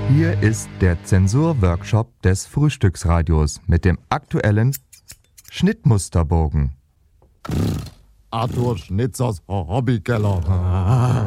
Hier ist der Zensurworkshop des Frühstücksradios mit dem aktuellen Schnittmusterbogen. Arthur Schnitzers Hobbykeller.